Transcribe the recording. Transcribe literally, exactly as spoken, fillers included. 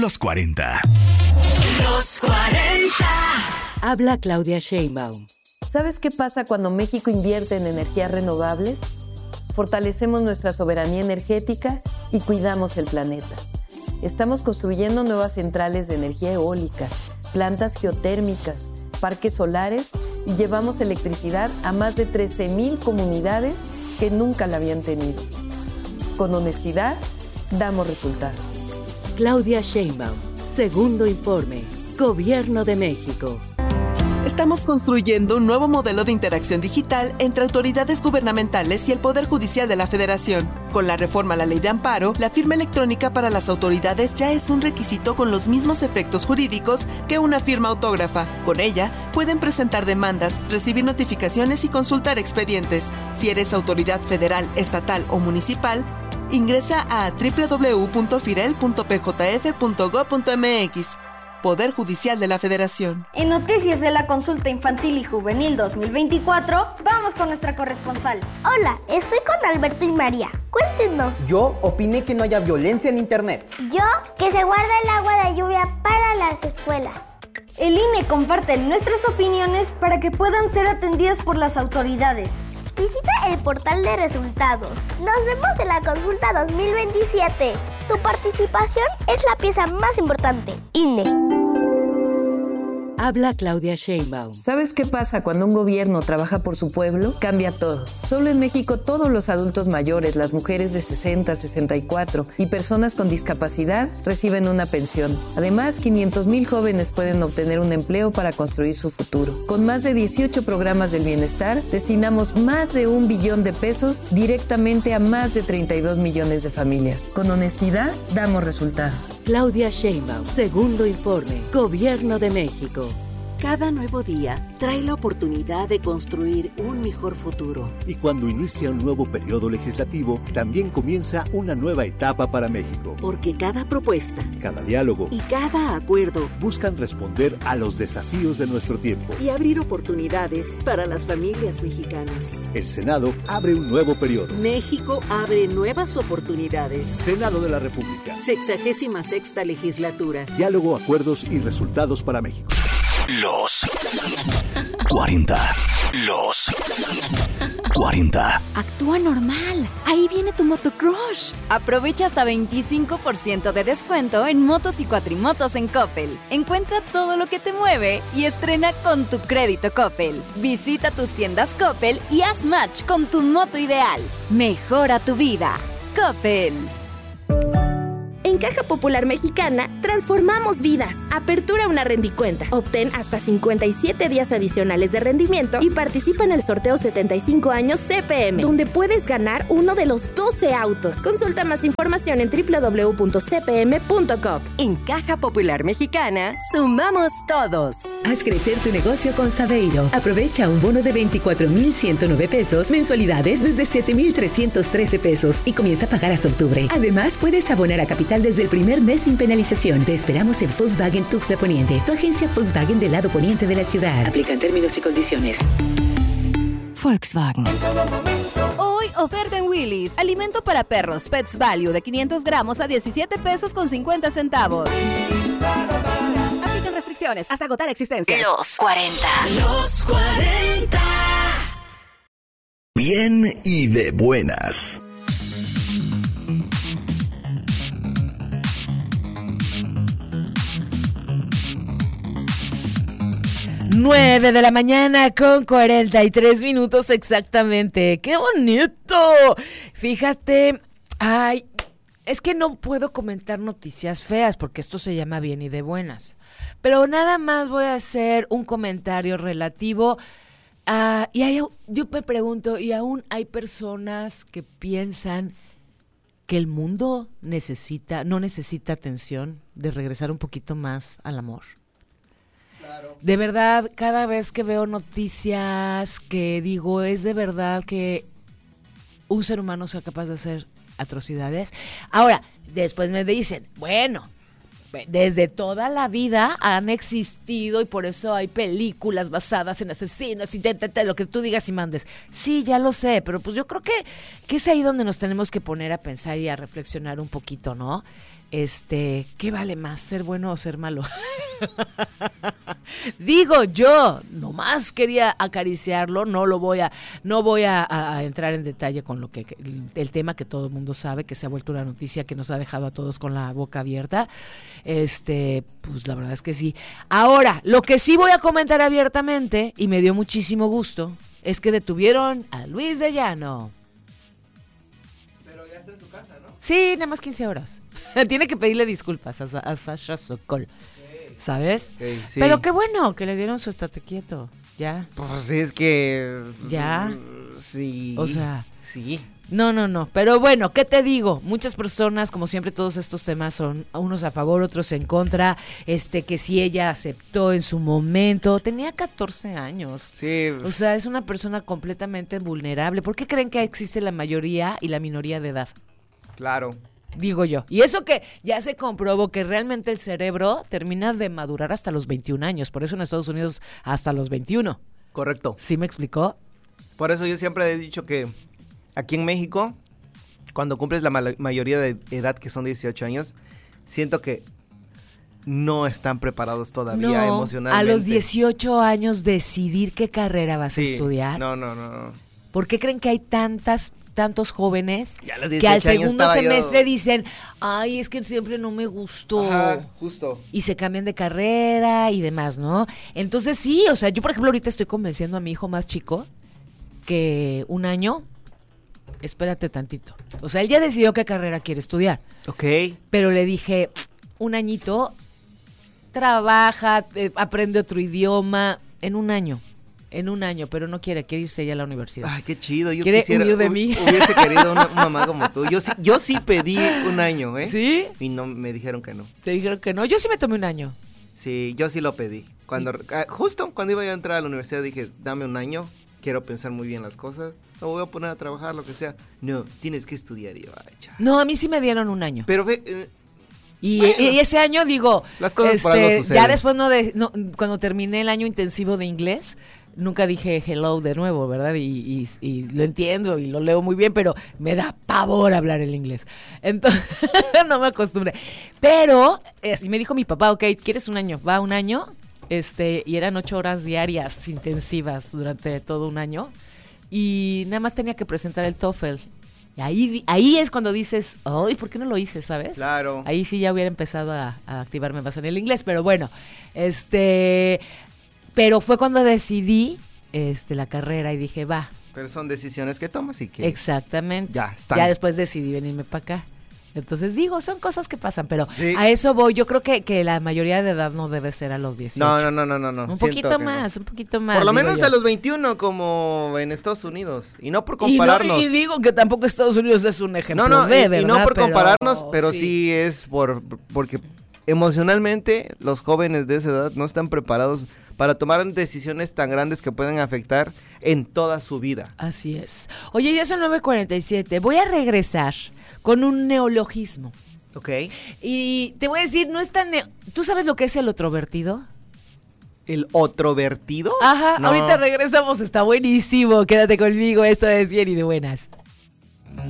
Los cuarenta. Los cuarenta. Habla Claudia Sheinbaum. ¿Sabes qué pasa cuando México invierte en energías renovables? Fortalecemos nuestra soberanía energética y cuidamos el planeta. Estamos construyendo nuevas centrales de energía eólica, plantas geotérmicas, parques solares y llevamos electricidad a más de trece mil comunidades que nunca la habían tenido. Con honestidad, damos resultados. Claudia Sheinbaum, segundo informe, Gobierno de México. Estamos construyendo un nuevo modelo de interacción digital entre autoridades gubernamentales y el Poder Judicial de la Federación. Con la reforma a la Ley de Amparo, la firma electrónica para las autoridades ya es un requisito con los mismos efectos jurídicos que una firma autógrafa. Con ella, pueden presentar demandas, recibir notificaciones y consultar expedientes. Si eres autoridad federal, estatal o municipal, ingresa a doble u doble u doble u punto firel punto p j f punto gob punto m x. Poder Judicial de la Federación. En Noticias de la Consulta Infantil y Juvenil dos mil veinticuatro, vamos con nuestra corresponsal. Hola, estoy con Alberto y María. Cuéntenos. Yo opiné que no haya violencia en internet. Yo, que se guarda el agua de lluvia para las escuelas. El I N E comparte nuestras opiniones para que puedan ser atendidas por las autoridades. Visita el portal de resultados. Nos vemos en la consulta dos mil veintisiete. Tu participación es la pieza más importante. I N E. Habla Claudia Sheinbaum. ¿Sabes qué pasa cuando un gobierno trabaja por su pueblo? Cambia todo. Solo en México todos los adultos mayores, las mujeres de sesenta, sesenta y cuatro y personas con discapacidad reciben una pensión. Además, quinientos mil jóvenes pueden obtener un empleo para construir su futuro. Con más de dieciocho programas del bienestar, destinamos más de un billón de pesos directamente a más de treinta y dos millones de familias. Con honestidad, damos resultados. Claudia Sheinbaum, segundo informe, Gobierno de México. Cada nuevo día trae la oportunidad de construir un mejor futuro. Y cuando inicia un nuevo periodo legislativo, también comienza una nueva etapa para México. Porque cada propuesta, cada diálogo y cada acuerdo buscan responder a los desafíos de nuestro tiempo y abrir oportunidades para las familias mexicanas. El Senado abre un nuevo periodo. México abre nuevas oportunidades. Senado de la República. Sexagésima sexta legislatura. Diálogo, acuerdos y resultados para México. Los cuarenta. Los cuarenta. Actúa normal. Ahí viene tu motocrush. Aprovecha hasta veinticinco por ciento de descuento en motos y cuatrimotos en Coppel. Encuentra todo lo que te mueve y estrena con tu crédito Coppel. Visita tus tiendas Coppel y haz match con tu moto ideal. Mejora tu vida. Coppel. En Caja Popular Mexicana, transformamos vidas. Apertura una rendicuenta. Obtén hasta cincuenta y siete días adicionales de rendimiento y participa en el sorteo setenta y cinco años C P M, donde puedes ganar uno de los doce autos. Consulta más información en doble u doble u doble u punto c p m punto com. En Caja Popular Mexicana, sumamos todos. Haz crecer tu negocio con Saveiro. Aprovecha un bono de veinticuatro mil ciento nueve pesos, mensualidades desde siete mil trescientos trece pesos y comienza a pagar hasta octubre. Además, puedes abonar a capital desde el primer mes sin penalización. Te esperamos en Volkswagen Tuxtla Poniente, tu agencia Volkswagen del lado poniente de la ciudad. Aplican términos y condiciones. Volkswagen. Hoy oferta en Willy's. Alimento para perros Pets Value de quinientos gramos a diecisiete pesos con cincuenta centavos. Aplican restricciones hasta agotar existencias. Los cuarenta. Los cuarenta. Bien y de buenas. nueve de la mañana con cuarenta y tres minutos exactamente. ¡Qué bonito! Fíjate, ay, es que no puedo comentar noticias feas porque esto se llama bien y de buenas. Pero nada más voy a hacer un comentario relativo a... Y hay, yo me pregunto, ¿y aún hay personas que piensan que el mundo necesita, no necesita atención, de regresar un poquito más al amor? Claro. De verdad, cada vez que veo noticias que digo, es de verdad que un ser humano sea capaz de hacer atrocidades. Ahora, después me dicen, bueno, desde toda la vida han existido y por eso hay películas basadas en asesinos y te, te, te, lo que tú digas y mandes. Sí, ya lo sé, pero pues yo creo que, que es ahí donde nos tenemos que poner a pensar y a reflexionar un poquito, ¿no? Este, ¿qué vale más, ser bueno o ser malo? Digo yo, nomás quería acariciarlo, no lo voy a, no voy a, a entrar en detalle con lo que el tema que todo el mundo sabe, que se ha vuelto una noticia que nos ha dejado a todos con la boca abierta. Este, pues la verdad es que sí. Ahora, lo que sí voy a comentar abiertamente, y me dio muchísimo gusto, es que detuvieron a Luis de Llano. Pero ya está en su casa, ¿no? Sí, nada más quince horas. Tiene que pedirle disculpas a, a Sasha Sokol, okay. ¿Sabes? Okay, sí. Pero qué bueno que le dieron su estate quieto, ya. Pues sí, es que... Ya. Sí. O sea... Sí. No, no, no. Pero bueno, ¿qué te digo? Muchas personas, como siempre, todos estos temas son unos a favor, otros en contra. Este, que si ella aceptó en su momento. Tenía catorce años. Sí. O sea, es una persona completamente vulnerable. ¿Por qué creen que existe la mayoría y la minoría de edad? Claro. Digo yo. Y eso que ya se comprobó que realmente el cerebro termina de madurar hasta los veintiún años. Por eso en Estados Unidos hasta los veintiuno. Correcto. ¿Sí me explicó? Por eso yo siempre he dicho que aquí en México, cuando cumples la ma- mayoría de edad, que son dieciocho años, siento que no están preparados todavía no, emocionalmente. A los dieciocho años decidir qué carrera vas sí, a estudiar. No, no, no, no. ¿Por qué creen que hay tantas tantos jóvenes que al segundo semestre yo... dicen, ay, es que siempre no me gustó? Ajá, justo. Y se cambian de carrera y demás, ¿no? Entonces sí, o sea, yo por ejemplo ahorita estoy convenciendo a mi hijo más chico que un año, espérate tantito. O sea, él ya decidió qué carrera quiere estudiar. Ok. Pero le dije, un añito, trabaja, eh, aprende otro idioma, en un año. En un año, pero no quiere, quiere irse ya a la universidad. Ay, qué chido. Yo quiere quisiera, huir de mí. Hubiese querido una, una mamá como tú. Yo sí, yo sí pedí un año, ¿eh? ¿Sí? Y no me dijeron que no. ¿Te dijeron que no? Yo sí me tomé un año. Sí, yo sí lo pedí. Cuando justo cuando iba a entrar a la universidad dije, dame un año, quiero pensar muy bien las cosas. Me voy a poner a trabajar, lo que sea. No, tienes que estudiar. Y yo, ay, no, a mí sí me dieron un año. Pero ve... Eh, Y, bueno, y ese año, digo, las cosas este, por algo suceden. Ya después, no de, no, cuando terminé el año intensivo de inglés, nunca dije hello de nuevo, ¿verdad? Y, y, y lo entiendo y lo leo muy bien, pero me da pavor hablar el inglés. Entonces, no me acostumbré. Pero, es, y me dijo mi papá, ok, ¿quieres un año? Va un año, este, y eran ocho horas diarias intensivas durante todo un año. Y nada más tenía que presentar el TOEFL. Y ahí, ahí es cuando dices, ay, ¿por qué no lo hice, sabes? Claro. Ahí sí ya hubiera empezado a, a activarme más en el inglés, pero bueno, este, pero fue cuando decidí este, la carrera y dije, va. Pero son decisiones que tomas y que... Exactamente. Ya, están. Ya después decidí venirme para acá. Entonces digo, son cosas que pasan, pero sí. A eso voy. Yo creo que, que la mayoría de edad no debe ser a los dieciocho. No, no, no, no, no. no. Un Siento poquito que más, no. un poquito más. Por lo menos yo. a los veintiuno, como en Estados Unidos. Y no por compararnos. Y, no, y digo que tampoco Estados Unidos es un ejemplo no, no, de, y, ¿verdad? y no por pero, compararnos, pero sí. sí es por porque emocionalmente los jóvenes de esa edad no están preparados para tomar decisiones tan grandes que pueden afectar en toda su vida. Así es. Oye, ya son nueve cuarenta y siete. Voy a regresar con un neologismo. Ok. Y te voy a decir, no es tan... Ne- ¿Tú sabes lo que es el otrovertido? ¿El otrovertido? Ajá, no. Ahorita regresamos, está buenísimo. Quédate conmigo, esto es Bien y de Buenas.